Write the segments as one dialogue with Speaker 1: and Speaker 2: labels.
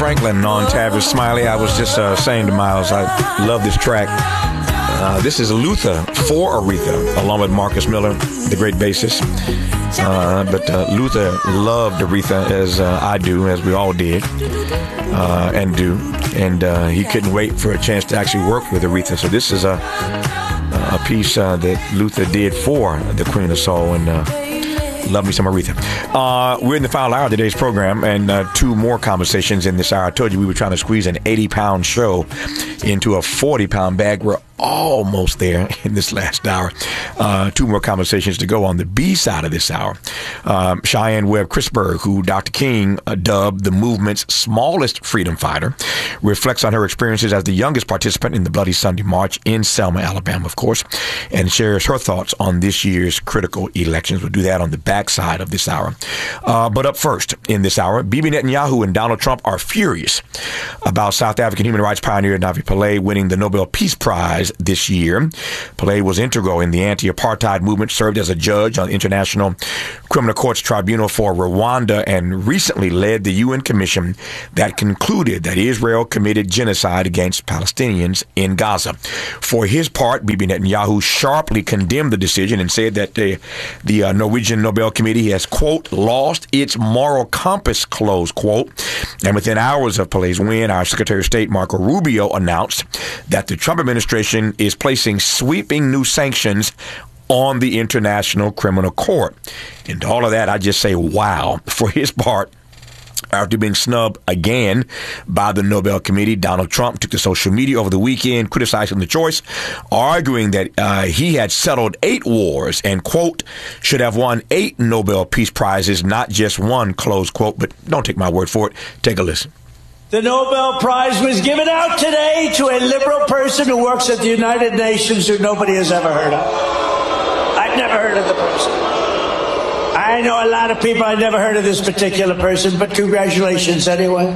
Speaker 1: Franklin on Tavis Smiley. I was just saying to Miles, I love this track. This is Luther for Aretha, along with Marcus Miller, the great bassist. But Luther loved Aretha, as I do, as we all did and do. And he couldn't wait for a chance to actually work with Aretha. So this is a piece that Luther did for the Queen of Soul, and love me some Aretha. We're in the final hour of today's program, and two more conversations in this hour. I told you we were trying to squeeze an 80-pound show into a 40-pound bag. We're almost there in this last hour. Two more conversations to go on the B side of this hour. Cheyenne Webb Chrisberg, who Dr. King dubbed the movement's smallest freedom fighter, reflects on her experiences as the youngest participant in the Bloody Sunday March in Selma, Alabama, of course, and shares her thoughts on this year's critical elections. We'll do that on the backside of this hour. But up first in this hour, Bibi Netanyahu and Donald Trump are furious about South African human rights pioneer Navi Pillay winning the Nobel Peace Prize this year. Pillay was integral in the anti-apartheid movement, served as a judge on the International Criminal Court's Tribunal for Rwanda, and recently led the UN commission that concluded that Israel committed genocide against Palestinians in Gaza. For his part, Bibi Netanyahu sharply condemned the decision and said that the Norwegian Nobel Committee has, quote, lost its moral compass, close quote. And within hours of Pillay's win, our Secretary of State, Marco Rubio, announced that the Trump administration is placing sweeping new sanctions on the International Criminal Court. And to all of that, I just say, wow. For his part, after being snubbed again by the Nobel Committee, Donald Trump took to social media over the weekend criticizing the choice, arguing that he had settled 8 wars and, quote, should have won 8 Nobel Peace Prizes, not just one, close quote. But don't take my word for it. Take a listen.
Speaker 2: The Nobel Prize was given out today to a liberal person who works at the United Nations who nobody has ever heard of. I've never heard of the person. I know a lot of people. I've never heard of this particular person, but congratulations anyway.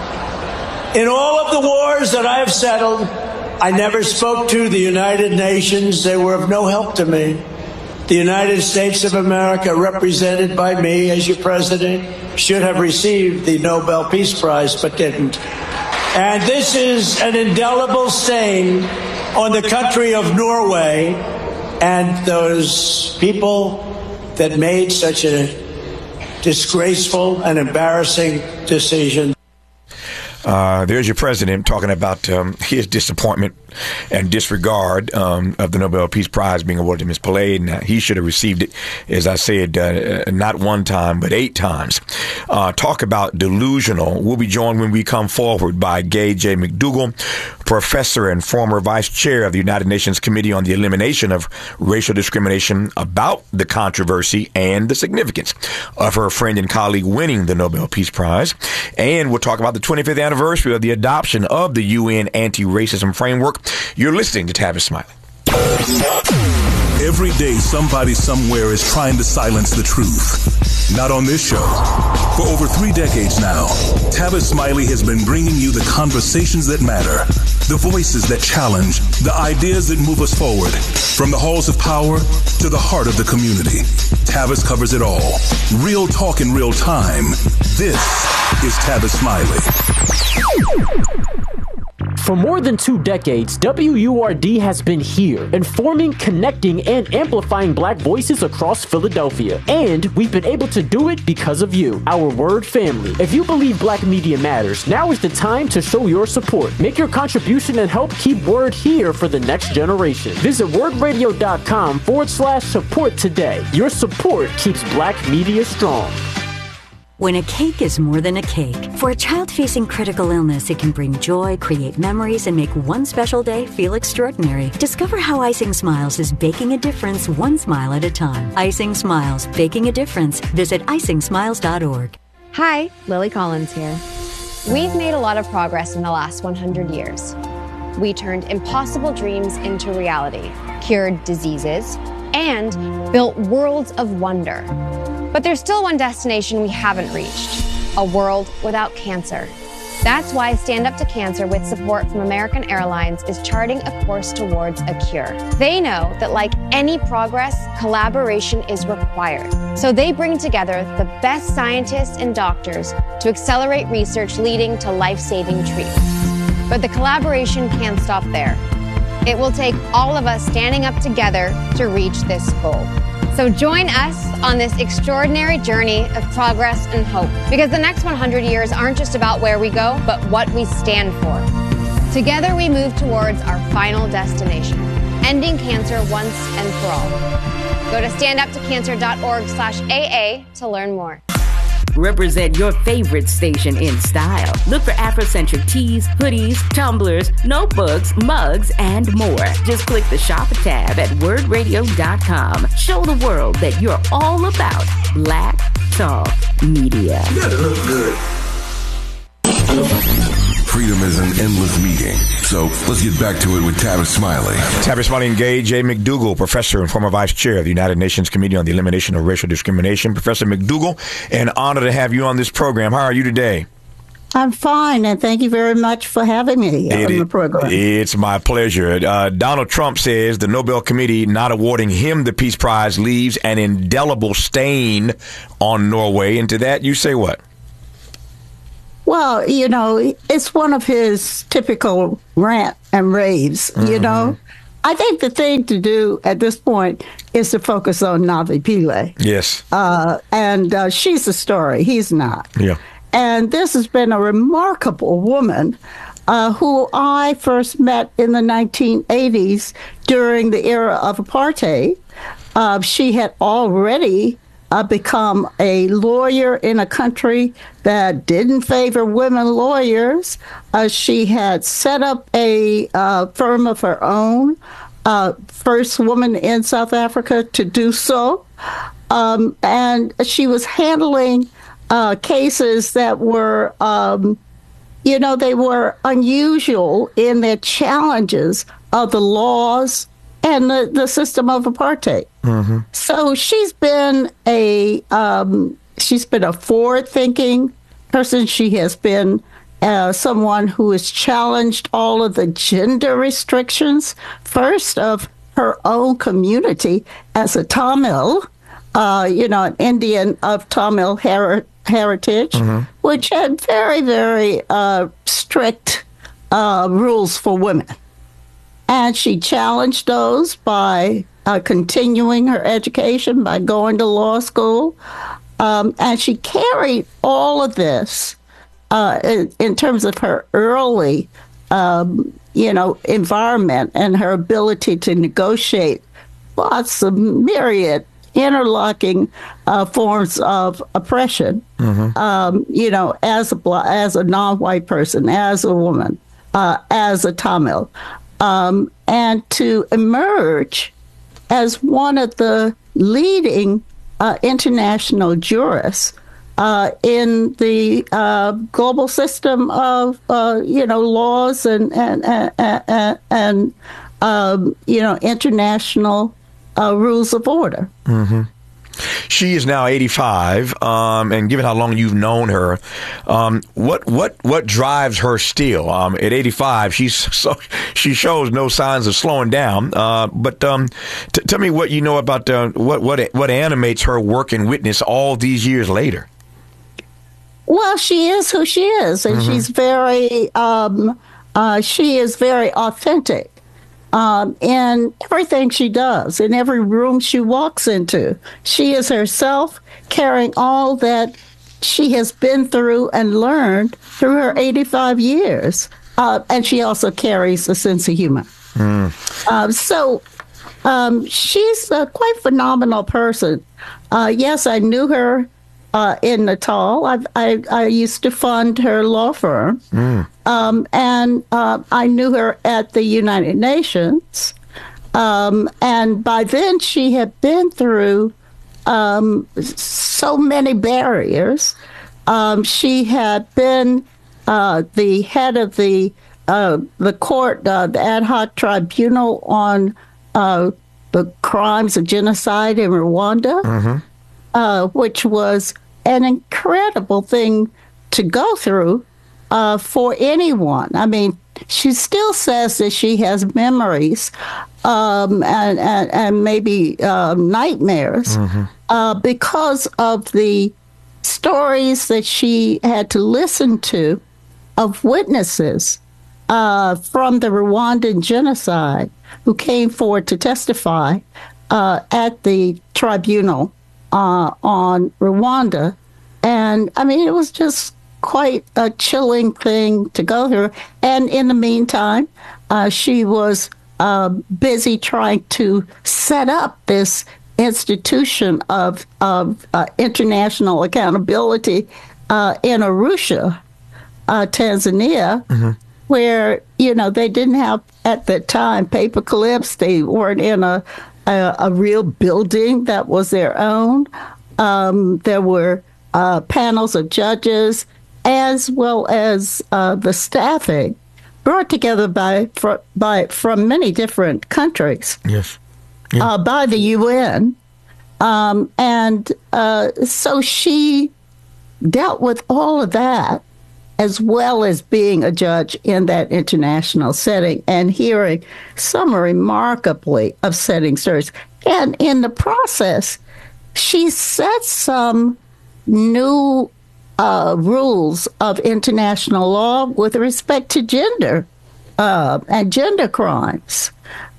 Speaker 2: In all of the wars that I have settled, I never spoke to the United Nations. They were of no help to me. The United States of America, represented by me as your president, should have received the Nobel Peace Prize, but didn't. And this is an indelible stain on the country of Norway and those people that made such a disgraceful and embarrassing decision.
Speaker 1: There's your president talking about his disappointment and disregard of the Nobel Peace Prize being awarded to Ms. Pillay, and he should have received it, as I said, not one time, but 8 times. Talk about delusional. We'll be joined when we come forward by Gay J. McDougall, professor and former vice chair of the United Nations Committee on the Elimination of Racial Discrimination, about the controversy and the significance of her friend and colleague winning the Nobel Peace Prize. And we'll talk about the 25th anniversary of the adoption of the UN Anti-Racism Framework. You're listening to Tavis Smiley.
Speaker 3: Every day, somebody somewhere is trying to silence the truth. Not on this show. For over 3 decades now, Tavis Smiley has been bringing you the conversations that matter, the voices that challenge, the ideas that move us forward. From the halls of power to the heart of the community, Tavis covers it all. Real talk in real time. This is Tavis Smiley.
Speaker 4: For more than 2 decades, WURD has been here, informing, connecting, and amplifying Black voices across Philadelphia. And we've been able to do it because of you, our Word family. If you believe Black media matters, now is the time to show your support. Make your contribution and help keep Word here for the next generation. Visit wordradio.com/support today. Your support keeps Black media strong.
Speaker 5: When a cake is more than a cake. For a child facing critical illness, it can bring joy, create memories, and make one special day feel extraordinary. Discover how Icing Smiles is baking a difference one smile at a time. Icing Smiles, baking a difference. Visit icingsmiles.org.
Speaker 6: Hi, Lily Collins here. We've made a lot of progress in the last 100 years. We turned impossible dreams into reality, cured diseases, and built worlds of wonder. But there's still one destination we haven't reached, a world without cancer. That's why Stand Up to Cancer, with support from American Airlines, is charting a course towards a cure. They know that like any progress, collaboration is required. So they bring together the best scientists and doctors to accelerate research leading to life-saving treatments. But the collaboration can't stop there. It will take all of us standing up together to reach this goal. So join us on this extraordinary journey of progress and hope, because the next 100 years aren't just about where we go, but what we stand for. Together we move towards our final destination, ending cancer once and for all. Go to standuptocancer.org/AA to learn more.
Speaker 7: Represent your favorite station in style. Look for Afrocentric tees, hoodies, tumblers, notebooks, mugs, and more. Just click the Shop tab at wordradio.com. Show the world that you're all about Black Talk Media.
Speaker 3: You gotta look good. Freedom is an endless meeting. So let's get back to it with Tavis Smiley.
Speaker 1: Tavis Smiley and Gay J. McDougall, professor and former vice chair of the United Nations Committee on the Elimination of Racial Discrimination. Professor McDougall, an honor to have you on this program. How are you today?
Speaker 8: I'm fine, and thank you very much for having me on the program.
Speaker 1: It's my pleasure. Donald Trump says the Nobel Committee not awarding him the Peace Prize leaves an indelible stain on Norway. And to that, you say what?
Speaker 8: Well, you know, it's one of his typical rant and raves, you know. I think the thing to do at this point is to focus on Navi Pillay.
Speaker 1: Yes.
Speaker 8: And she's the story. He's not.
Speaker 1: Yeah.
Speaker 8: And this has been a remarkable woman who I first met in the 1980s during the era of apartheid. She had already become a lawyer in a country that didn't favor women lawyers. She had set up a firm of her own, first woman in South Africa to do so. And she was handling cases that were, you know, they were unusual in their challenges of the laws and the system of apartheid. So she's been a forward-thinking person. She has been someone who has challenged all of the gender restrictions, first of her own community as a Tamil, you know, an Indian of Tamil heritage, which had very, very strict rules for women. And she challenged those by continuing her education, by going to law school. And she carried all of this in terms of her early, you know, environment and her ability to negotiate lots of myriad interlocking forms of oppression, you know, as a non-white person, as a woman, as a Tamil. And to emerge as one of the leading international jurists in the global system of you know, laws and you know, international rules of order.
Speaker 1: She is now 85, and given how long you've known her, what drives her still? At 85, she shows no signs of slowing down. But tell me what you know about what animates her work and witness all these years later.
Speaker 8: Well, she is who she is, and she's very she is very authentic. In everything she does, in every room she walks into, she is herself, carrying all that she has been through and learned through her 85 years. And she also carries a sense of humor. So she's a quite phenomenal person. Yes, I knew her in Natal. I used to fund her law firm. And I knew her at the United Nations. And by then she had been through so many barriers. She had been the head of the court, the ad hoc tribunal on the crimes of genocide in Rwanda, which was an incredible thing to go through. for anyone. I mean, she still says that she has memories and maybe nightmares because of the stories that she had to listen to of witnesses from the Rwandan genocide who came forward to testify at the tribunal on Rwanda. And I mean, it was just quite a chilling thing to go through. And in the meantime, she was busy trying to set up this institution of international accountability in Arusha, Tanzania, where, you know, they didn't have at the time paper clips. They weren't in a real building that was their own. There were panels of judges, as well as the staffing brought together from many different countries.
Speaker 1: Yes.
Speaker 8: By the UN. So she dealt with all of that, as well as being a judge in that international setting and hearing some remarkably upsetting stories. And in the process, she set some new rules of international law with respect to gender and gender crimes.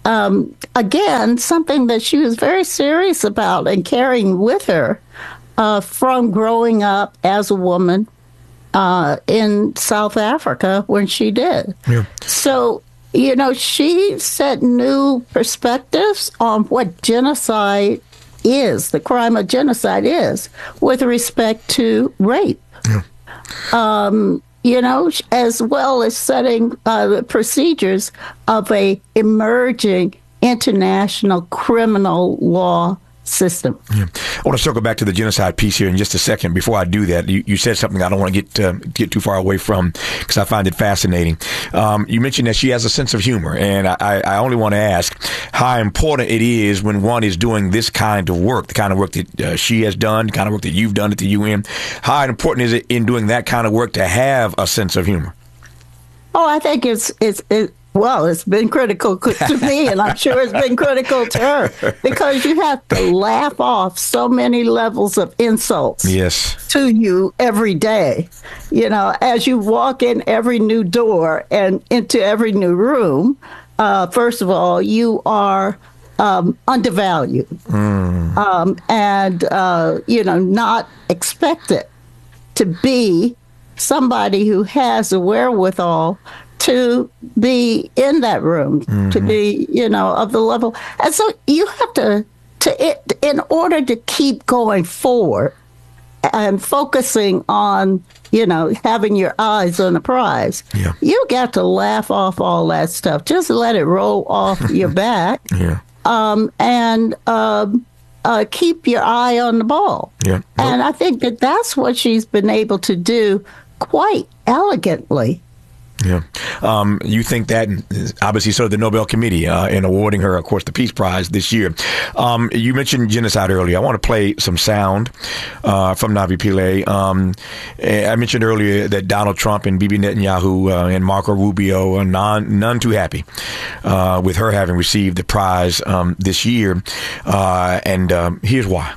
Speaker 8: Again, something that she was very serious about and carrying with her from growing up as a woman in South Africa when she did. Yeah. So, you know, she set new perspectives on what genocide is, the crime of genocide is, with respect to rape. Yeah. You know, as well as setting the procedures of a emerging international criminal law system.
Speaker 1: Yeah. I want to circle back to the genocide piece here in just a second. Before I do that, you said something I don't want to get too far away from, because I find it fascinating. You mentioned that she has a sense of humor, and I only want to ask how important it is when one is doing this kind of work, the kind of work that she has done, the kind of work that you've done at the UN. How important is it in doing that kind of work to have a sense of humor?
Speaker 8: Oh, I think it's been critical to me, and I'm sure it's been critical to her, because you have to laugh off so many levels of insults to you every day. You know, as you walk in every new door and into every new room, first of all, you are undervalued and, you know, not expected to be somebody who has the wherewithal to be in that room, to be, you know, of the level. And so you have to in order to keep going forward and focusing on, you know, having your eyes on the prize, you got to laugh off all that stuff. Just let it roll off your back and keep your eye on the ball. Yeah. And I think that that's what she's been able to do quite elegantly.
Speaker 1: Yeah. You think that, obviously, so the Nobel Committee in awarding her, of course, the Peace Prize this year. You mentioned genocide earlier. I want to play some sound from Navi Pillay. I mentioned earlier that Donald Trump and Bibi Netanyahu and Marco Rubio are none too happy with her having received the prize this year. And here's why.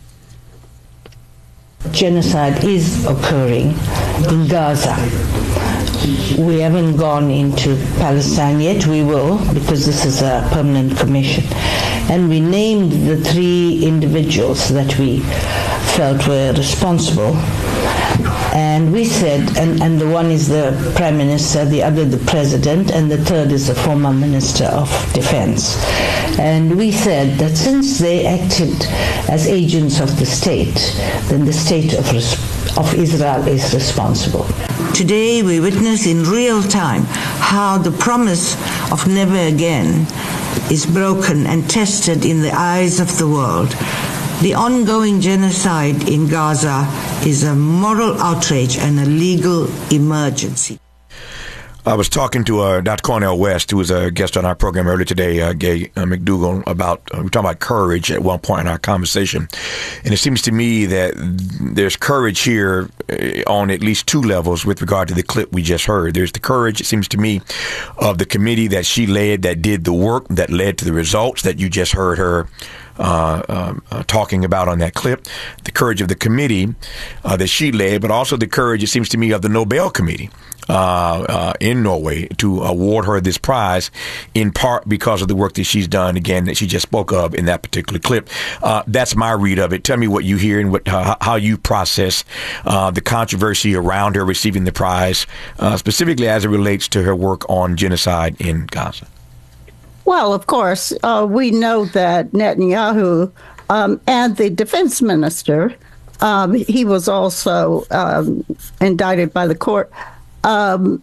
Speaker 9: Genocide is occurring in Gaza. We haven't gone into Palestine yet. We will, because this is a permanent commission. And we named the 3 individuals that we felt were responsible. And we said, and the one is the Prime Minister, the other the President, and the third is the former Minister of Defense. And we said that since they acted as agents of the state, then the state of Israel is responsible.
Speaker 10: Today we witness in real time how the promise of never again is broken and tested in the eyes of the world. The ongoing genocide in Gaza is a moral outrage and a legal emergency.
Speaker 1: I was talking to Dr. Cornel West, who was a guest on our program earlier today, Gay McDougall, about we were talking about courage at one point in our conversation. And it seems to me that there's courage here on at least two levels with regard to the clip we just heard. There's the courage, it seems to me, of the committee that she led, that did the work that led to the results that you just heard her talking about on that clip. The courage of the committee that she led, but also the courage, it seems to me, of the Nobel Committee in Norway to award her this prize, in part because of the work that she's done, again, that she just spoke of in that particular clip. That's my read of it. Tell me what you hear and how you process the controversy around her receiving the prize, specifically as it relates to her work on genocide in Gaza.
Speaker 8: Well, of course, we know that Netanyahu and the defense minister, he was also indicted by the court. We're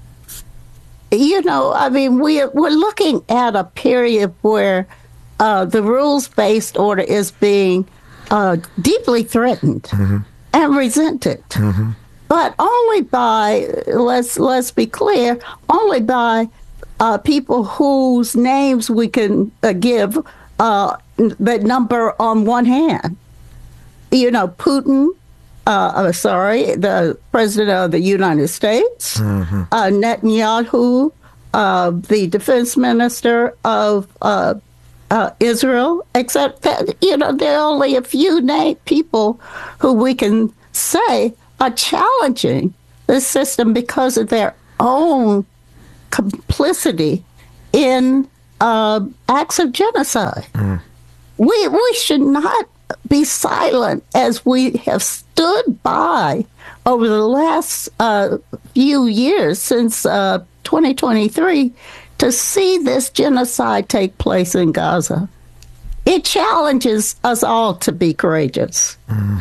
Speaker 8: looking at a period where the rules-based order is being deeply threatened and resented. But only by, let's be clear, only by people whose names we can give that number on one hand. Putin, the president of the United States, Netanyahu, the defense minister of Israel, except that, there are only a few people who we can say are challenging this system because of their own complicity in acts of genocide. We should not be silent as we have stood by over the last few years since 2023 to see this genocide take place in Gaza. It challenges us all to be courageous.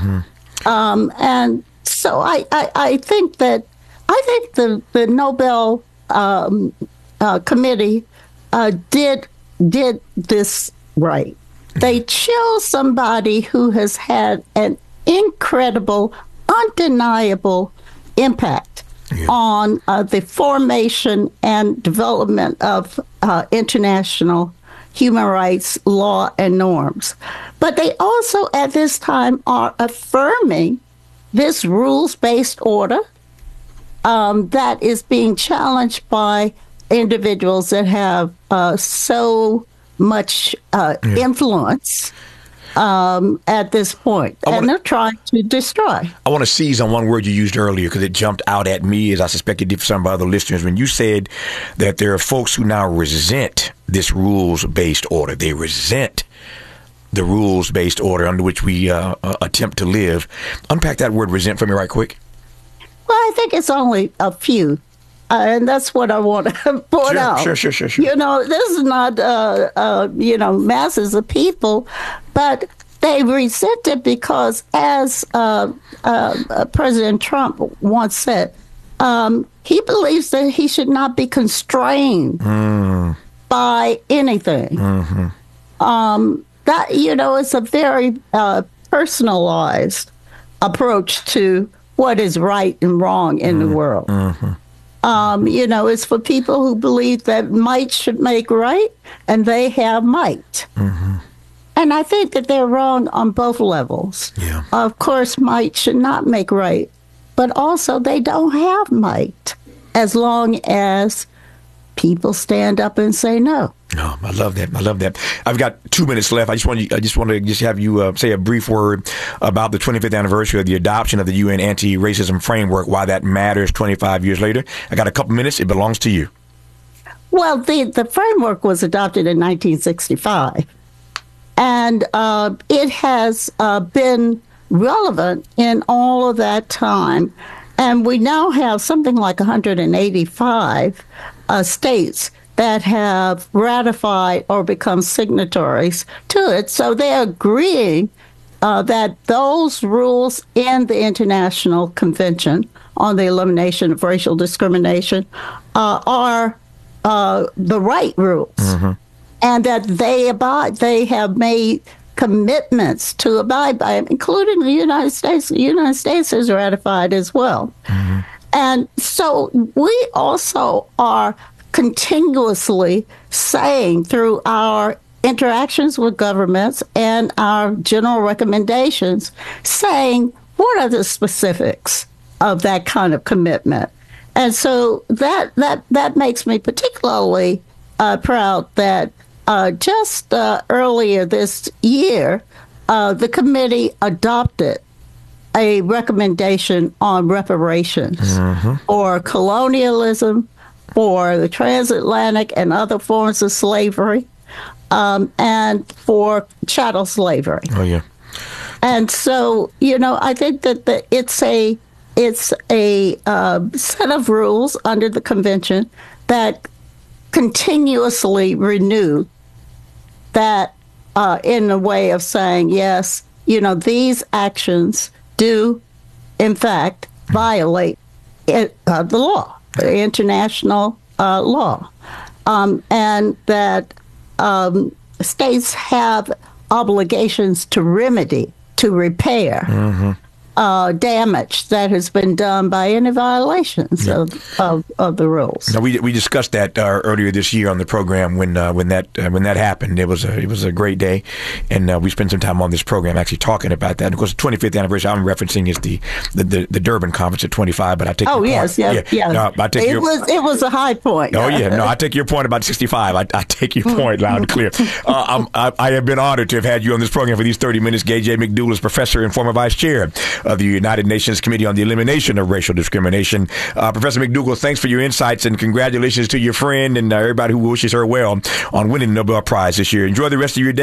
Speaker 8: And so I think the Nobel committee did this right. They chose somebody who has had an incredible, undeniable impact on the formation and development of international human rights law and norms. But they also, at this time, are affirming this rules-based order that is being challenged by individuals that have so much influence at this point, and they're trying to destroy.
Speaker 1: I want to seize on one word you used earlier because it jumped out at me, as I suspect it did for some of our other listeners, when you said that there are folks who now resent this rules-based order. They resent the rules-based order under which we attempt to live. Unpack that word resent for me right quick.
Speaker 8: Well, I think it's only a few. And that's what I want to point out.
Speaker 1: Sure.
Speaker 8: This is not, masses of people, but they resent it because, as President Trump once said, he believes that he should not be constrained by anything. That, it's a very personalized approach to what is right and wrong in the world. It's for people who believe that might should make right, and they have might. And I think that they're wrong on both levels.
Speaker 1: Yeah.
Speaker 8: Of course, might should not make right, but also they don't have might as long as people stand up and say no.
Speaker 1: Oh, I love that. I've got 2 minutes left. I just want to have you say a brief word about the 25th anniversary of the adoption of the UN Anti-Racism Framework, why that matters 25 years later. I got a couple minutes. It belongs to you.
Speaker 8: Well, the framework was adopted in 1965, and it has been relevant in all of that time. And we now have something like 185 states that have ratified or become signatories to it. So they're agreeing that those rules in the International Convention on the Elimination of Racial Discrimination are the right rules, and that they have made commitments to abide by them, including the United States. The United States has ratified as well. And so we also are continuously saying through our interactions with governments and our general recommendations, saying what are the specifics of that kind of commitment. And so that makes me particularly proud that just earlier this year, the committee adopted a recommendation on reparations for colonialism, for the transatlantic and other forms of slavery, and for chattel slavery.
Speaker 1: Oh, yeah.
Speaker 8: And so, I think that it's a set of rules under the convention that continuously renew that in a way of saying, yes, these actions do, in fact, violate the law, the international law, and that states have obligations to remedy, to repair damage that has been done by any violations of the rules.
Speaker 1: Now, we discussed that earlier this year on the program when that happened. It was a great day, and we spent some time on this program actually talking about that. And of course, the 25th anniversary I'm referencing is the Durban conference at 25. But I take your point.
Speaker 8: Yeah. No, it was a high point.
Speaker 1: Oh yeah, no, I take your point about 65. I take your point loud and clear. I have been honored to have had you on this program for these 30 minutes. Gay J. McDougal is professor and former vice chair of the United Nations Committee on the Elimination of Racial Discrimination. Professor McDougal, thanks for your insights, and congratulations to your friend and everybody who wishes her well on winning the Nobel Prize this year. Enjoy the rest of your day.